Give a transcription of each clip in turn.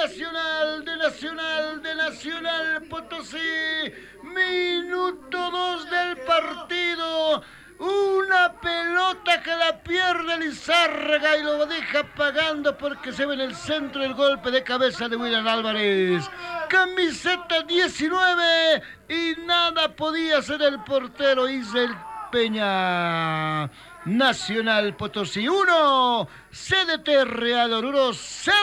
de Nacional Potosí. Minuto 2 del partido. Una pelota que la pierde Lizárraga y lo deja pagando porque se ve en el centro el golpe de cabeza de William Álvarez. Camiseta 19 y nada podía hacer el portero Isel Peña. Nacional Potosí 1, CDT Real Oruro 0.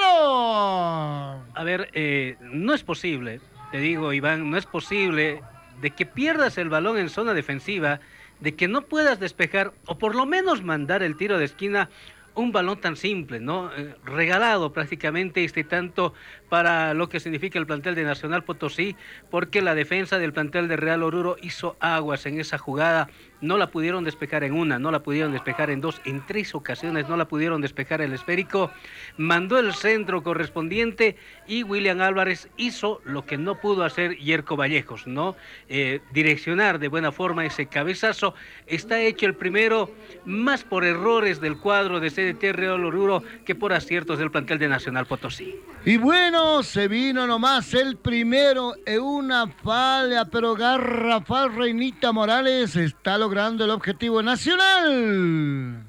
A ver, no es posible, te digo, Iván, no es posible de que pierdas el balón en zona defensiva, de que no puedas despejar o por lo menos mandar el tiro de esquina, un balón tan simple, ¿no? Regalado prácticamente tanto para lo que significa el plantel de Nacional Potosí, porque la defensa del plantel de Real Oruro hizo aguas en esa jugada. No la pudieron despejar en una, no la pudieron despejar en dos, en 3 ocasiones no la pudieron despejar el esférico. Mandó el centro correspondiente y William Álvarez hizo lo que no pudo hacer Yerko Vallejos, ¿no? Direccionar de buena forma ese cabezazo. Está hecho el primero más por errores del cuadro de CDT Real Oruro que por aciertos del plantel de Nacional Potosí. Y bueno, se vino nomás el primero en una falla, pero garrafal. Reinita Morales está logrando el objetivo nacional.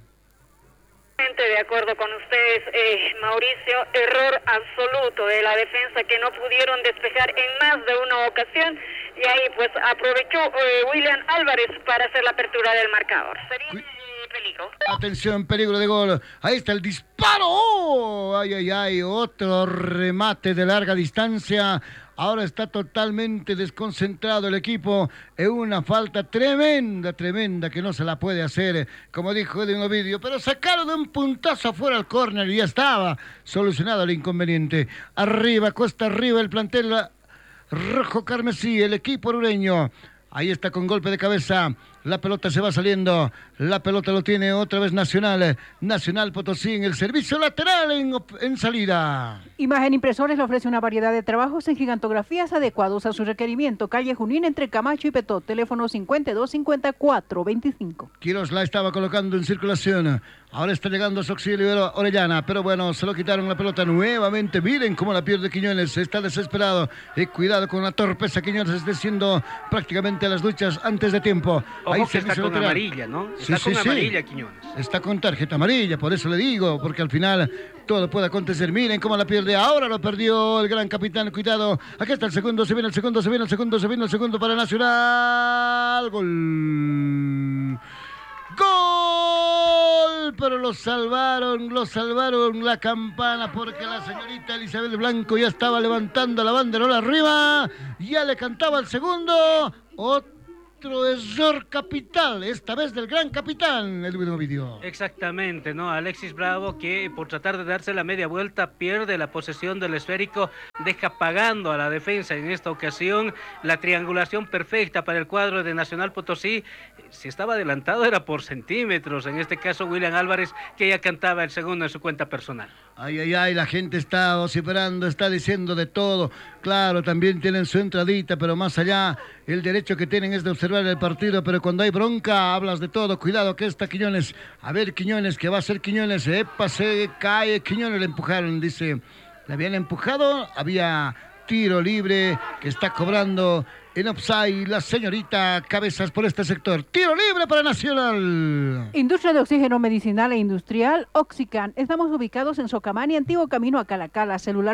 De acuerdo con ustedes, Mauricio, error absoluto de la defensa que no pudieron despejar en más de una ocasión y ahí pues aprovechó William Álvarez para hacer la apertura del marcador. Sería peligro. Atención, peligro de gol. Ahí está el disparo. ¡Oh! Ay, ay, ay. Otro remate de larga distancia. Ahora está totalmente desconcentrado el equipo en una falta tremenda que no se la puede hacer, como dijo Edwin Ovidio, pero sacaron de un puntazo afuera al córner y ya estaba solucionado el inconveniente. Arriba, cuesta arriba el plantel rojo carmesí, el equipo orureño. Ahí está con golpe de cabeza. La pelota se va saliendo. La pelota lo tiene otra vez Nacional. Nacional Potosí en el servicio lateral en salida. Imagen Impresores le ofrece una variedad de trabajos en gigantografías adecuados a su requerimiento. Calle Junín entre Camacho y Petó. Teléfono 525425. Quiroz la estaba colocando en circulación. Ahora está llegando a su auxilio Orellana. Pero bueno, se lo quitaron la pelota nuevamente. Miren cómo la pierde Quiñones. Está desesperado. Y cuidado con la torpeza. Quiñones desciendo prácticamente a las duchas antes de tiempo. Ojo ahí que está con amarilla, ¿no? Sí, está con sí, amarilla, Quiñones. Está con tarjeta amarilla, por eso le digo, porque al final todo puede acontecer. Miren cómo la pierde, ahora lo perdió el gran capitán, cuidado. Aquí está el segundo, se viene el segundo para Nacional. Gol. ¡Gol! Pero lo salvaron la campana porque la señorita Elizabeth Blanco ya estaba levantando la banderola arriba, ya le cantaba el segundo. Otro error capital, esta vez del gran capitán, Edwin Ovidio. Exactamente, ¿no? Alexis Bravo, que por tratar de darse la media vuelta pierde la posesión del esférico, deja pagando a la defensa en esta ocasión. La triangulación perfecta para el cuadro de Nacional Potosí. Si estaba adelantado era por centímetros, en este caso William Álvarez, que ya cantaba el segundo en su cuenta personal. Ay, ay, ay, la gente está vociferando, está diciendo de todo. Claro, también tienen su entradita, pero más allá, el derecho que tienen es de observar el partido, pero cuando hay bronca, hablas de todo. Cuidado que está Quiñones. A ver, Quiñones, que va a ser Quiñones. Epa, se cae Quiñones, le empujaron, dice. Le habían empujado, había tiro libre que está cobrando en offside la señorita Cabezas por este sector. Tiro libre para Nacional. Industria de oxígeno medicinal e industrial Oxican. Estamos ubicados en Socamani, antiguo camino a Calacala. Celular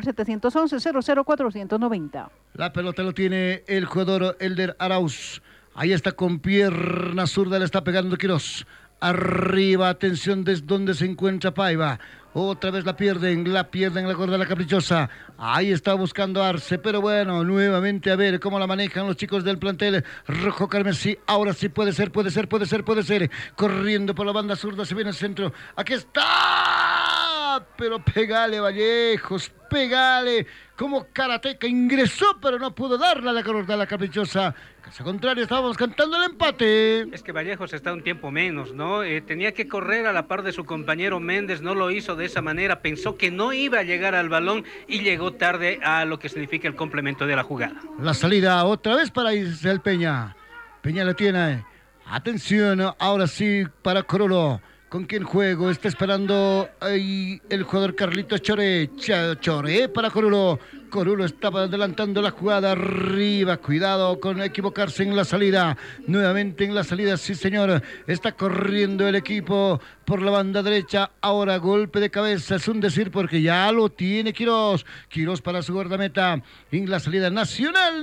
711-00490. La pelota lo tiene el jugador Elder Arauz. Ahí está con pierna zurda, le está pegando Quiroz. Arriba, atención desde donde se encuentra Paiva. Otra vez la pierden la gorda de la caprichosa. Ahí está buscando Arce, pero bueno, nuevamente a ver cómo la manejan los chicos del plantel rojo carmesí. Ahora sí puede ser. Corriendo por la banda zurda, se viene el centro. Aquí está, pero pegale Vallejos, pegale. Como karateca ingresó, pero no pudo darle a la gorda de la caprichosa. Caso contrario, estábamos cantando el empate. Es que Vallejos está un tiempo menos, ¿no? Tenía que correr a la par de su compañero Méndez, no lo hizo de esa manera, pensó que no iba a llegar al balón y llegó tarde a lo que significa el complemento de la jugada. La salida otra vez para Isel Peña. Peña la tiene. Atención, ahora sí para Corolo. ¿Con quién juego? Está esperando ahí el jugador Carlitos Choré. Choré para Corulo. Corulo estaba adelantando la jugada arriba. Cuidado con equivocarse en la salida. Nuevamente en la salida, sí señor. Está corriendo el equipo por la banda derecha. Ahora golpe de cabeza. Es un decir porque ya lo tiene Quirós. Quirós para su guardameta. En la salida Nacional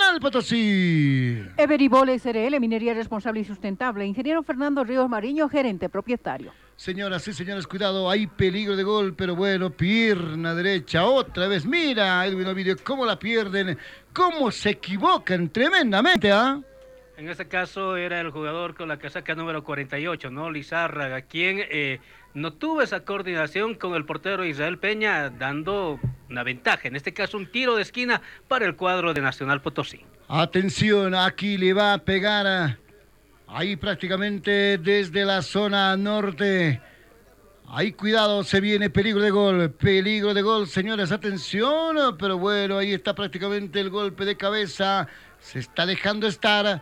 Potosí. Everibol SRL, minería responsable y sustentable. Ingeniero Fernando Ríos Mariño, gerente propietario. Señoras y señores, cuidado, hay peligro de gol, pero bueno, pierna derecha, otra vez, mira Edwin Ovidio, cómo la pierden, cómo se equivocan tremendamente, ¿ah? En este caso era el jugador con la casaca número 48, ¿no? Lizárraga, quien no tuvo esa coordinación con el portero Israel Peña, dando una ventaja, en este caso un tiro de esquina para el cuadro de Nacional Potosí. Atención, aquí le va a pegar ahí prácticamente desde la zona norte. Ahí cuidado, se viene peligro de gol, señores, atención, pero bueno, ahí está prácticamente el golpe de cabeza, se está dejando estar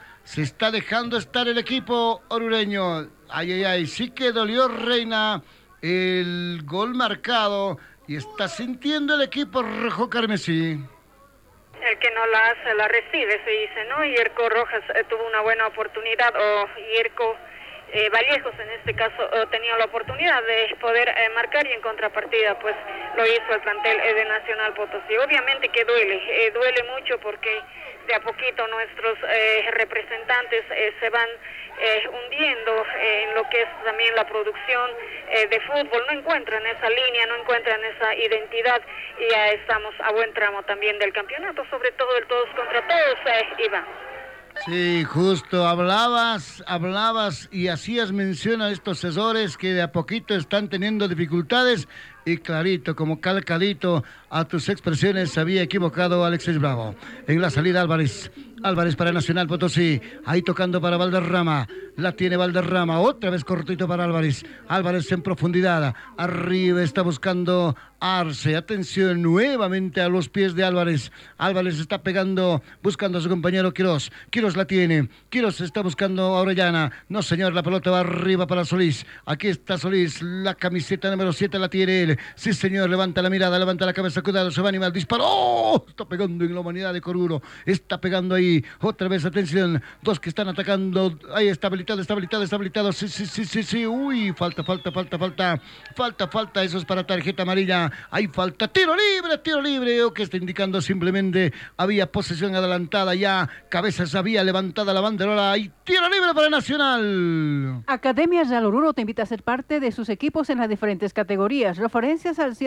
el equipo orureño. Ay, sí que dolió Reina el gol marcado y está sintiendo el equipo rojo carmesí. El que no la hace, la recibe, se dice, ¿no? Yerko Rojas tuvo una buena oportunidad, o Yerko Vallejos en este caso tenía la oportunidad de poder marcar, y en contrapartida pues lo hizo el plantel de Nacional Potosí. Obviamente que duele mucho porque de a poquito nuestros representantes se van hundiendo en lo que es también la producción de fútbol, no encuentran esa línea, no encuentran esa identidad, y ya estamos a buen tramo también del campeonato, sobre todo el todos contra todos, Iván. Sí, justo, hablabas y hacías mención a estos asesores que de a poquito están teniendo dificultades, y clarito, como calcadito a tus expresiones, se había equivocado Alexis Bravo. En la salida Álvarez para Nacional Potosí, ahí tocando para Valderrama, la tiene Valderrama, otra vez cortito para Álvarez en profundidad, arriba está buscando Arce, atención nuevamente a los pies de Álvarez está pegando, buscando a su compañero Quirós la tiene, Quirós está buscando a Orellana, no señor, la pelota va arriba para Solís, aquí está Solís, la camiseta número 7 la tiene él, sí señor, levanta la mirada, levanta la cabeza, cuidado, se va a animar, disparó, está pegando en la humanidad de Coruro, está pegando ahí, otra vez, atención, dos que están atacando, ahí está habilitado, sí, uy, falta, eso es para tarjeta amarilla, ahí falta, tiro libre, o que está indicando simplemente, había posesión adelantada ya, Cabezas había levantada la banderola, y tiro libre para Nacional. Academia Real Oruro te invita a ser parte de sus equipos en las diferentes categorías, referencias al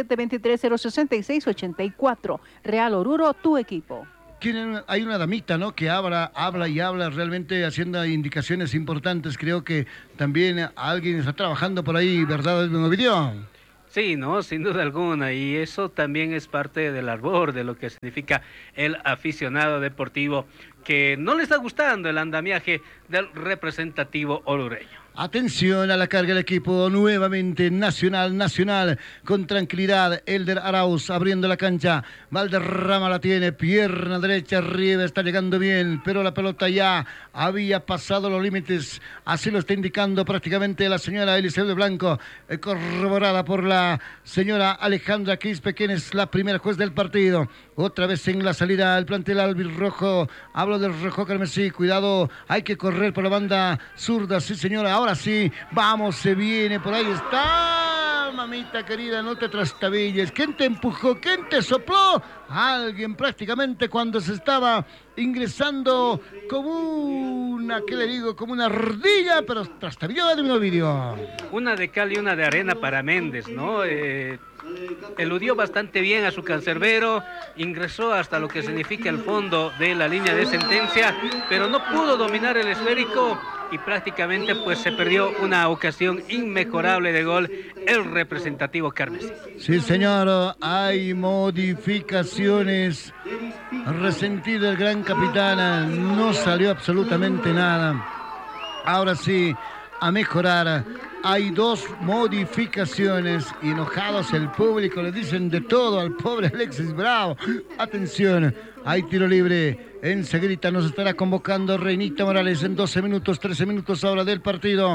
723-066-84, Real Oruro, tu equipo. Hay una damita, ¿no?, que habla realmente haciendo indicaciones importantes. Creo que también alguien está trabajando por ahí, ¿verdad, Ovidio? Sí, no, sin duda alguna, y eso también es parte del arbor de lo que significa el aficionado deportivo, que no le está gustando el andamiaje del representativo orureño. Atención a la carga del equipo, nuevamente Nacional, con tranquilidad, Elder Arauz abriendo la cancha, Valderrama la tiene, pierna derecha arriba, está llegando bien, pero la pelota ya había pasado los límites, así lo está indicando prácticamente la señora Eliseo Blanco, corroborada por la señora Alejandra Quispe, quien es la primera juez del partido. Otra vez en la salida el plantel albirrojo, hablo del rojo carmesí, cuidado, hay que correr por la banda zurda, sí señora, ahora sí, vamos, se viene, por ahí está, mamita querida, no te trastabilles, ¿quién te empujó? ¿Quién te sopló? Alguien prácticamente cuando se estaba ingresando como como una ardilla, pero trastabilló de un vídeo. Una de cal y una de arena para Méndez, ¿no? Eludió bastante bien a su cancerbero, ingresó hasta lo que significa el fondo de la línea de sentencia, pero no pudo dominar el esférico y prácticamente pues se perdió una ocasión inmejorable de gol el representativo carmesí. Sí señor, hay modificaciones, resentido el gran capitán, no salió absolutamente nada. Ahora sí, a mejorar. Hay dos modificaciones, enojados el público, le dicen de todo al pobre Alexis Bravo. Atención, hay tiro libre, enseguida nos estará convocando Reinita Morales en 12 minutos, 13 minutos ahora del partido.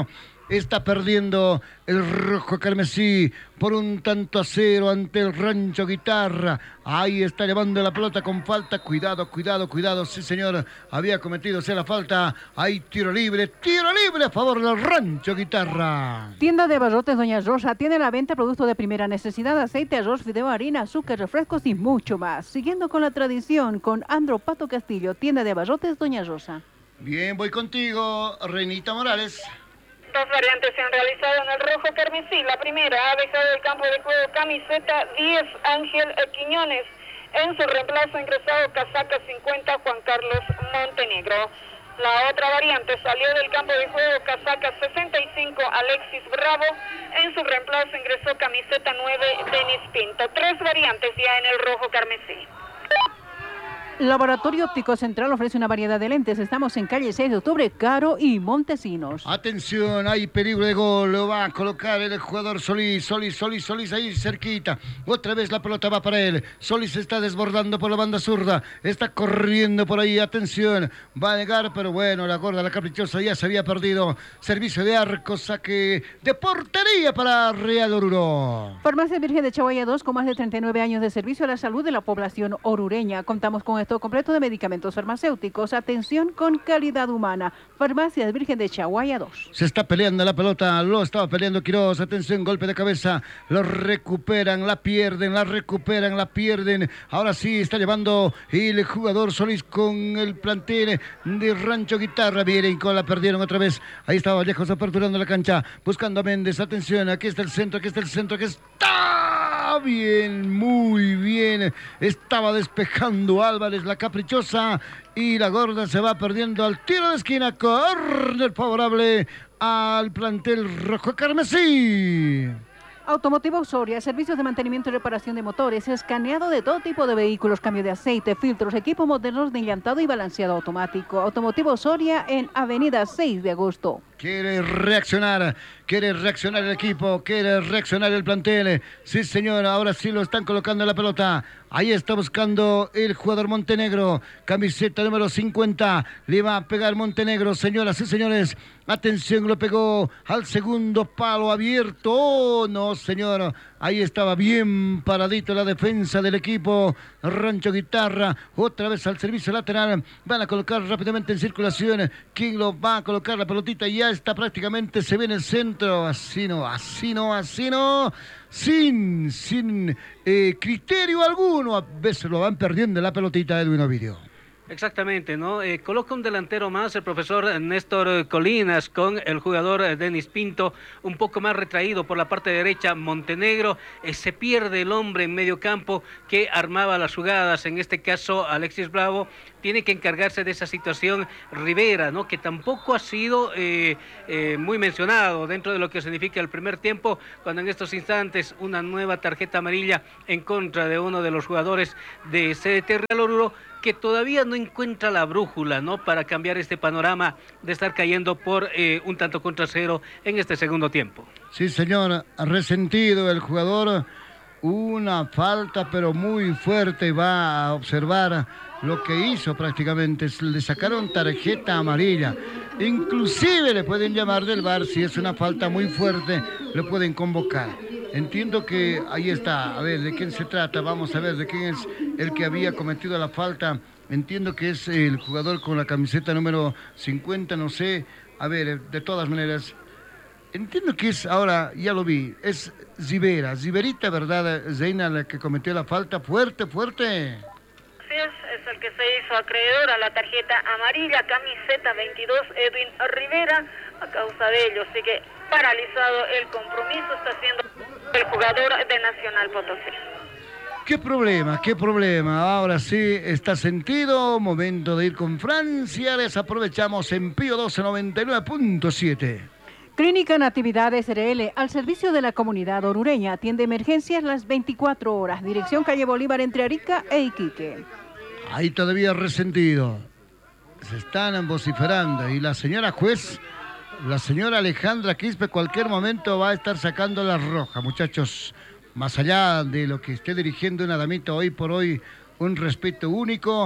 Está perdiendo el rojo carmesí por 1-0 ante el Rancho Guitarra. Ahí está llevando la pelota con falta. Cuidado. Sí, señor. Había cometido la falta. Hay tiro libre a favor del Rancho Guitarra. Tienda de abarrotes Doña Rosa tiene a la venta productos de primera necesidad: aceite, arroz, fideo, harina, azúcar, refrescos y mucho más. Siguiendo con la tradición, con Andro Pato Castillo, tienda de abarrotes Doña Rosa. Bien, voy contigo, Reinita Morales. Dos variantes se han realizado en el rojo carmesí. La primera ha dejado el campo de juego camiseta 10 Ángel Quiñones. En su reemplazo ha ingresado casaca 50 Juan Carlos Montenegro. La otra variante salió del campo de juego casaca 65 Alexis Bravo. En su reemplazo ingresó camiseta 9 Denis Pinto. Tres variantes ya en el rojo carmesí. Laboratorio Óptico Central ofrece una variedad de lentes. Estamos en calle 6 de octubre, Caro y Montesinos. Atención, hay peligro de gol. Lo va a colocar el jugador Solís ahí cerquita. Otra vez la pelota va para él. Solís se está desbordando por la banda zurda. Está corriendo por ahí. Atención, va a llegar, pero bueno, la gorda, la caprichosa ya se había perdido. Servicio de arco, saque de portería para Real Oruro. Farmacia Virgen de Chaguaya 2, con más de 39 años de servicio a la salud de la población orureña. Contamos con stock completo de medicamentos farmacéuticos. Atención con calidad humana. Farmacias Virgen de Chaguaya 2. Se está peleando la pelota, lo estaba peleando Quiroz. Atención, golpe de cabeza. Lo recuperan, la pierden. Ahora sí está llevando el jugador Solís con el plantel de Rancho Guitarra. Vienen con la perdieron otra vez. Ahí estaba lejos aperturando la cancha, buscando a Méndez. Atención, aquí está el centro, que está bien, muy bien. Estaba despejando Álvarez, la caprichosa, y la gorda se va perdiendo al tiro de esquina. Córner favorable al plantel rojo carmesí. Automotivo Soria, servicios de mantenimiento y reparación de motores, escaneado de todo tipo de vehículos, cambio de aceite, filtros, equipos modernos de enllantado y balanceado automático. Automotivo Soria en Avenida 6 de Agosto. Quiere reaccionar el equipo, quiere reaccionar el plantel. Sí, señor, ahora sí lo están colocando en la pelota. Ahí está buscando el jugador Montenegro, camiseta número 50. Le va a pegar Montenegro, señoras y señores. Atención, lo pegó al segundo palo abierto. Oh, no, señor. Ahí estaba bien paradito la defensa del equipo Rancho Guitarra. Otra vez al servicio lateral. Van a colocar rápidamente en circulación. ¿Quién lo va a colocar? La pelotita ya está prácticamente. Se ve en el centro. Así no. Sin criterio alguno. A veces lo van perdiendo la pelotita, Edwin Ovidio. Exactamente, ¿no? Coloca un delantero más, el profesor Néstor Colinas, con el jugador Denis Pinto, un poco más retraído por la parte derecha. Montenegro, se pierde el hombre en medio campo que armaba las jugadas, en este caso Alexis Bravo. Tiene que encargarse de esa situación Rivera, ¿no? Que tampoco ha sido muy mencionado dentro de lo que significa el primer tiempo, cuando en estos instantes una nueva tarjeta amarilla en contra de uno de los jugadores de CDT Real Oruro, que todavía no encuentra la brújula, ¿no?, para cambiar este panorama de estar cayendo por un tanto contra cero en este segundo tiempo. Sí, señor, resentido el jugador. Una falta, pero muy fuerte. Va a observar lo que hizo prácticamente. Le sacaron tarjeta amarilla. Inclusive le pueden llamar del VAR. Si es una falta muy fuerte, lo pueden convocar. Entiendo que ahí está. A ver, ¿de quién se trata? Vamos a ver de quién es el que había cometido la falta. Entiendo que es el jugador con la camiseta número 50, no sé. A ver, de todas maneras, entiendo que es, ahora ya lo vi, es Ziberita, ¿verdad, Zeina, la que cometió la falta? Fuerte. Sí, es el que se hizo acreedor a la tarjeta amarilla, camiseta 22, Edwin Rivera, a causa de ello. Así que paralizado el compromiso está siendo el jugador de Nacional Potosí. ¿Qué problema? Ahora sí está sentido. Momento de ir con Francia. Les aprovechamos en Pío 12 99.7. Clínica Natividad SRL, al servicio de la comunidad orureña. Atiende emergencias las 24 horas. Dirección calle Bolívar entre Arica e Iquique. Ahí todavía resentido. Se están vociferando. Y la señora juez, la señora Alejandra Quispe, cualquier momento va a estar sacando la roja, muchachos. Más allá de lo que esté dirigiendo una damita hoy por hoy, un respeto único.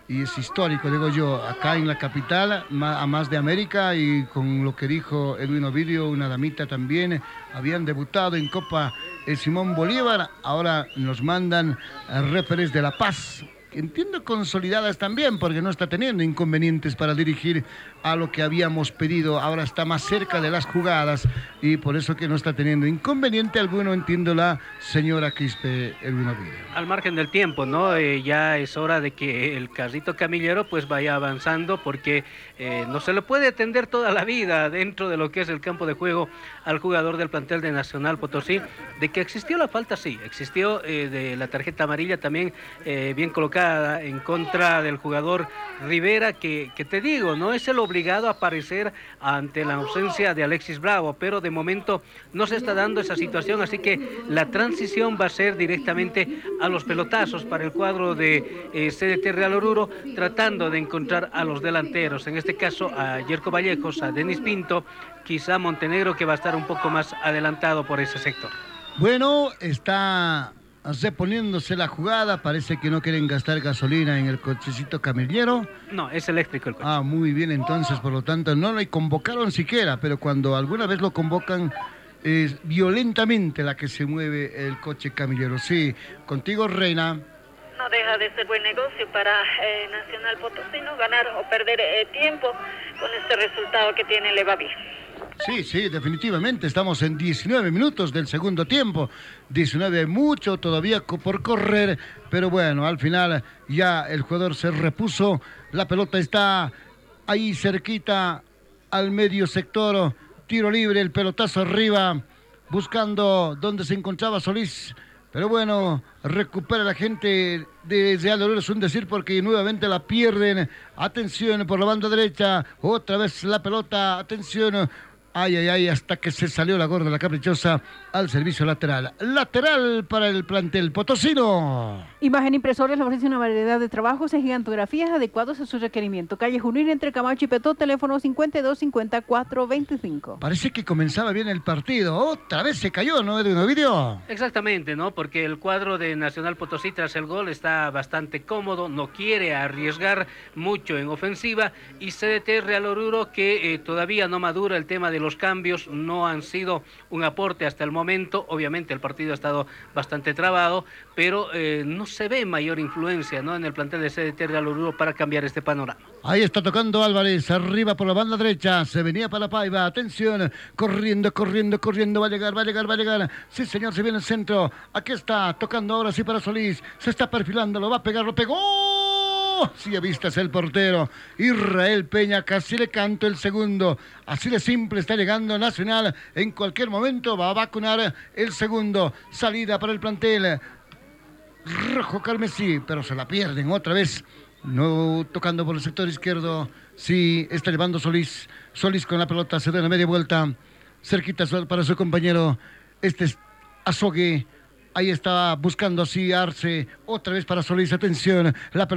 y es histórico, digo yo, acá en la capital, a más de América, y con lo que dijo Edwin Ovidio, una damita también, habían debutado en Copa Simón Bolívar, ahora nos mandan referees de La Paz, entiendo consolidadas también, porque no está teniendo inconvenientes para dirigir a lo que habíamos pedido, ahora está más cerca de las jugadas y por eso que no está teniendo inconveniente alguno, entiendo la señora Quispe Elvino Ovidio. Al margen del tiempo, ¿no? Ya es hora de que el carrito camillero pues vaya avanzando, porque no se le puede atender toda la vida dentro de lo que es el campo de juego al jugador del plantel de Nacional Potosí. De que existió la falta, sí, existió de la tarjeta amarilla también bien colocada en contra del jugador Rivera, que te digo, no es el obligado a aparecer ante la ausencia de Alexis Bravo, pero de momento no se está dando esa situación, así que la transición va a ser directamente a los pelotazos para el cuadro de CDT Real Oruro, tratando de encontrar a los delanteros, en este caso a Yerko Vallejos, a Denis Pinto, quizá Montenegro, que va a estar un poco más adelantado por ese sector. Bueno, está reponiéndose la jugada, parece que no quieren gastar gasolina en el cochecito camillero. No, es eléctrico el coche. Ah, muy bien, entonces, por lo tanto, no lo convocaron siquiera, pero cuando alguna vez lo convocan, es violentamente la que se mueve el coche camillero. Sí, contigo, Reina. No deja de ser buen negocio para Nacional Potosino ganar o perder tiempo con este resultado que tiene, le va bien. Sí, definitivamente, estamos en 19 minutos del segundo tiempo, 19 mucho todavía por correr, pero bueno, al final ya el jugador se repuso, la pelota está ahí cerquita al medio sector, tiro libre, el pelotazo arriba, buscando donde se encontraba Solís, pero bueno, recupera la gente de Real Oruro, es un decir, porque nuevamente la pierden. Atención por la banda derecha, otra vez la pelota, atención. Ay, hasta que se salió la gorda, la caprichosa, al servicio lateral. Lateral para el plantel potosino. Imagen Impresores le ofrece una variedad de trabajos en gigantografías adecuados a su requerimiento. Calle Junín, entre Camacho y Petó, teléfono 5250-425. Parece que comenzaba bien el partido. Otra vez se cayó, ¿no, Edwin Ovidio? Exactamente, ¿no? Porque el cuadro de Nacional Potosí tras el gol está bastante cómodo, no quiere arriesgar mucho en ofensiva, y CDT Real Oruro, que todavía no madura el tema de los cambios, no han sido un aporte hasta el momento. Obviamente el partido ha estado bastante trabado, pero no se ve mayor influencia, ¿no?, en el plantel de CDT Real Oruro para cambiar este panorama. Ahí está tocando Álvarez, arriba por la banda derecha, se venía para Paiva, atención, corriendo, va a llegar, sí señor, se viene el centro, aquí está, tocando ahora sí para Solís, se está perfilando, lo va a pegar, lo pegó. Sí, a vistas el portero Israel Peña, casi le canto el segundo, así de simple está llegando Nacional, en cualquier momento va a vacunar el segundo, salida para el plantel rojo carmesí, pero se la pierden otra vez, no tocando por el sector izquierdo, sí, está llevando Solís con la pelota, se da la media vuelta, cerquita para su compañero, este es Azogue, ahí está buscando así Arce, otra vez para Solís, atención, la pelota